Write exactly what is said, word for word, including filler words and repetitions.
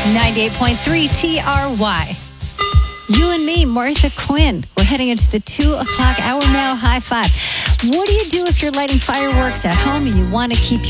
ninety-eight point three T R Y. You and me, Martha Quinn. We're heading into the two o'clock hour now. High five. What do you do if you're lighting fireworks at home and you want to keep your